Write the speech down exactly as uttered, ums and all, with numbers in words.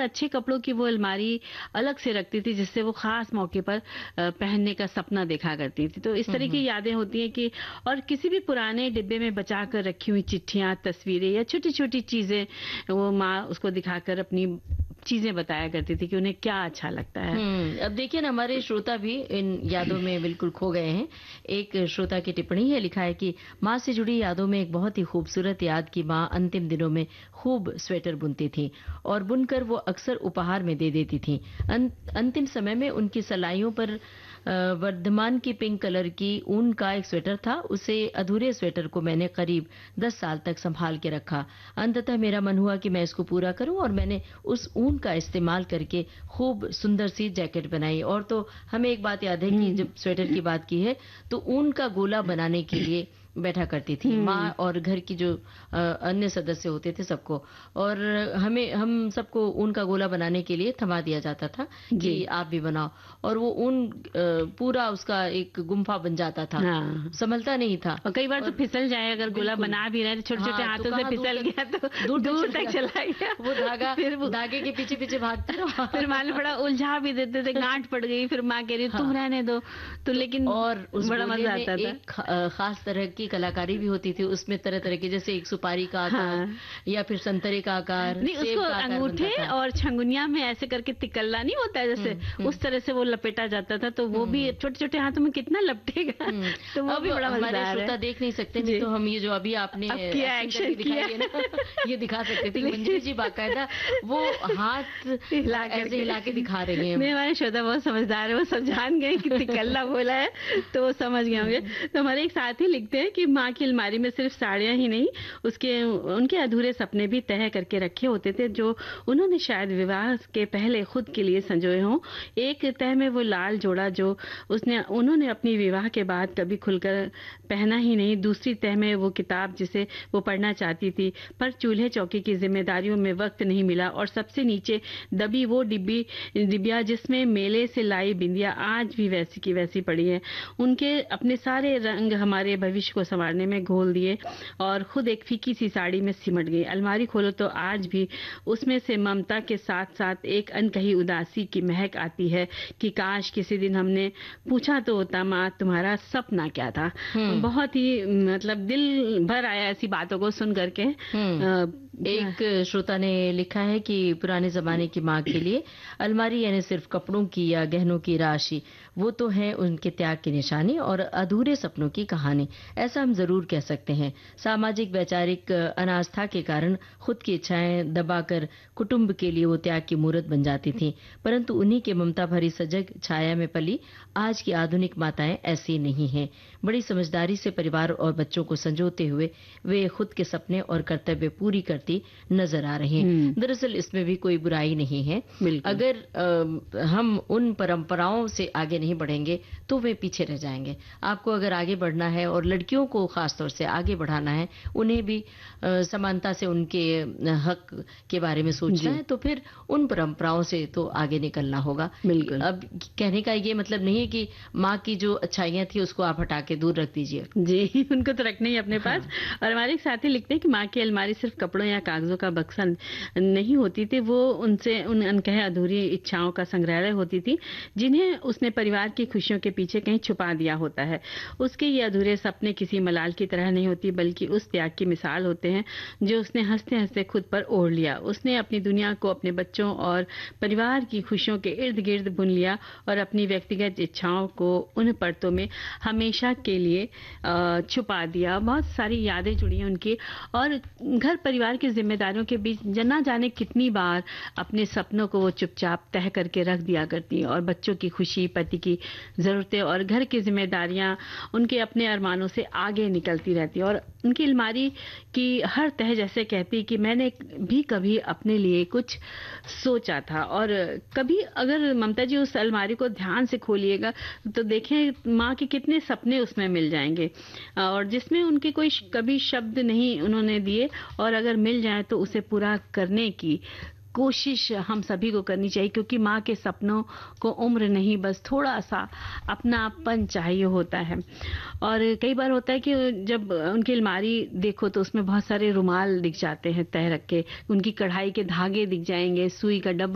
अच्छे कपड़ों की वो अलमारी अलग से रखती थी, जिससे वो खास मौके पर अ, पहनने का सपना देखा करती थी। तो इस हुँ, तरह की हुँ। यादें होती हैं कि और किसी भी पुराने डिब्बे में बचा कर रखी हुई चिट्ठियाँ, तस्वीरें या छोटी-छोटी चीज़ें वो माँ उसको दिखाकर अपनी चीज़ें बताया करती थी कि उन्हें क्या अच्छा लगता है। हुँ, अब देखिए ना हमारे श्रोता भी इन यादों में बिल्कुल खो गए हैं। एक श्रोता की टिप्पणी है, लिखा है कि माँ से जुड़ी यादों में एक बहुत ही खूबसूरत याद कि माँ अंतिम दिनों में खूब स्वेटर बुनती थी और बुनकर वो अक्सर उपहार में दे देती थीं। अं अंतिम समय में उनकी सलाइयों पर अ, वर्धमान की पिंक कलर की ऊन का एक स्वेटर था। उसे अधूरे स्वेटर को मैंने करीब दस साल तक संभाल के रखा। अंततः मेरा मन हुआ कि मैं इसको पूरा करूं और मैंने उस ऊन का इस्तेमाल करके खूब सुंदर सी जैकेट बनाई। और तो हमें एक बात याद है कि हुँ। जब स्वेटर की बात की है तो ऊन का गोला बनाने के लिए बैठा करती थी माँ हुँ। और घर की जो अ, अन्य सदस्य होते थे सबको, और हमें हम सबको ऊन का गोला बनाने के लिए थमा दिया जाता था जी। कि आप भी बनाओ, और वो ऊन अ, पूरा उसका एक गुम्फा बन जाता था, हाँ। संभलता नहीं था। और कई बार तो और फिसल जाए, अगर गोला बिल्कुल। बना भी रहे हैं तो छोटे-छोटे हाँ, तो हाथों से कहाँ दूर फिसल तक गया तो दूर दूर तक तक चला चला गया। वो धागा फिर वो धागे के पीछे-पीछे भागते रहो। फिर मालूम पड़ा उलझा भी देते थे, गांठ पड़ गई, फिर माँ कह रही तुम हाँ। रहने दो। तो लेकिन और उस बड़ा गोले मजा में आता था। एक ख अ, खास तरह की कलाकारी भी होती थी। उसमें तरह-तरह के, जैसे एक सुपारी का आकार हाँ। या फिर संतरे का आकार, नहीं, सेब उसको का आकार अंगूठे बनता था। और छंगुनिया में ऐसे करके तिकल्ला नहीं होता है जैसे, हुँ, हुँ, उस तरह से वो लपेटा जाता था, तो वो भी हुँ, छोटे-छोटे हाथों में कितना लपटेगा। हुँ। तो वो अब भी बड़ा हमारे मजेदार है। श्रोता देख नहीं सकते, नहीं जी। तो हम ये जो अभी आपने अब किया, एक्टिंग एक्शन करके दिखाई किया। है ना, ये दिखा सकते थे कि मंजरी जी बाकायदा वो हाथ हिला ऐसे करके। हिला के दिखा रही हैं। नहीं, हमारे श्रोता बहुत समझदार है, वो सब जान गए कि तिकल्ला बोला है, तो वो समझ गए होंगे। हुँ, तो हमारे एक साथी लिखते हैं कि माँ की अलमारी में सिर्फ साड़ियाँ ही नहीं, उसके उनके अधूरे सपने भी तह करके रखे होते थे, जो उन्होंने शायद विवाह के पहले खुद के लिए संजोए हों। एक तह में वो लाल जोड़ा जो उसने उन्होंने अपनी विवाह के बाद कभी खुलकर पहना ही नहीं, दूसरी तह में वो किताब जिसे वो पढ़ना चाहती थी, पर चूल्हे चौकी की जिम्मेदारियों में वक्त नहीं मिला, और सबसे नीचे दबी वो डिब्बी डिबिया जिसमें मेले से लाई बिंदिया आज भी वैसी की वैसी पड़ी है। उनके अपने सारे रंग हमारे भविष्य को संवारने में घोल दिए और खुद एक फीकी सी साड़ी में सिमट गई। अलमारी खोलो तो आज भी उसमें से ममता के साथ साथ एक अनकही उदासी की महक आती है कि काश किसी दिन हमने पूछा तो होता, माँ तुम्हारा सपना क्या था। हुँ, बहुत ही मतलब दिल भर आया ऐसी बातों को सुन करके। हुँ। अ, एक श्रोता ने लिखा है कि पुराने जमाने की माँ के लिए अलमारी यानी सिर्फ कपड़ों की या गहनों की राशि, वो तो है उनके त्याग की निशानी और अधूरे सपनों की कहानी, ऐसा हम जरूर कह सकते हैं। सामाजिक वैचारिक अनास्था के कारण खुद की इच्छाएं दबाकर कुटुंब के लिए वो त्याग की मूर्त बन जाती थी, परंतु उन्हीं के ममता भरी सजग छाया में पली आज की आधुनिक माताएं ऐसी नहीं हैं। बड़ी समझदारी से परिवार और बच्चों को संजोते हुए वे खुद के सपने और कर्तव्य पूरी करती नजर आ रही हैं। दरअसल इसमें भी कोई बुराई नहीं है। अगर आ, हम उन परंपराओं से आगे नहीं बढ़ेंगे तो वे पीछे रह जाएंगे। आपको अगर आगे बढ़ना है और लड़कियों को खासतौर से आगे बढ़ाना है, उन्हें भी आ, समानता से उनके हक के बारे में सोचना है, तो फिर उन परंपराओं से तो आगे निकलना होगा। बिल्कुल। अब कहने का ये मतलब नहीं है कि माँ की जो अच्छाइयाँ थी उसको आप हटा के दूर रख दीजिए। जी, उनको तो रखना ही अपने पास। हाँ। और हमारे एक साथी लिखते हैं कि माँ की अलमारी सिर्फ कपड़ों या कागजों का बक्सा नहीं होती थी, वो उनसे उन अनकहे अधूरी इच्छाओं का संग्रहालय होती थी, जिन्हें उसने परिवार की खुशियों के पीछे कहीं छुपा दिया होता है। उसके ये अधूरे सपने किसी मलाल की तरह नहीं होती, बल्कि उस त्याग की मिसाल होते हैं जो उसने हंसते-हंसते खुद पर ओढ़ लिया। उसने अपनी दुनिया को अपने बच्चों और परिवार की खुशियों के इर्द-गिर्द बुन लिया और अपनी व्यक्तिगत इच्छाओं को उन परतों में हमेशा के लिए अ, छुपा दिया। बहुत सारी यादें जुड़ी हैं उनकी, और घर परिवार की जिम्मेदारियों के बीच ना जाने कितनी बार अपने सपनों को वो चुपचाप तह करके रख दिया करती, और बच्चों की खुशी, पति की जरूरतें और घर की जिम्मेदारियां उनके अपने अरमानों से आगे निकलती रहती। और उनकी अलमारी की हर तह जैसे कहती कि मैंने भी कभी अपने लिए कुछ सोचा था। और कभी अगर ममता जी उस अलमारी को ध्यान से खोलिएगा तो देखें माँ के कितने सपने उसमें मिल जाएंगे, और जिसमें उनके कोई कभी शब्द नहीं उन्होंने दिए, और अगर मिल जाए तो उसे पूरा करने की कोशिश हम सभी को करनी चाहिए, क्योंकि माँ के सपनों को उम्र नहीं, बस थोड़ा सा अपनापन चाहिए होता है। और कई बार होता है कि जब उनकी अलमारी देखो तो उसमें बहुत सारे रुमाल दिख जाते हैं तह रख के, उनकी कढ़ाई के धागे दिख जाएंगे, सुई का डब्बा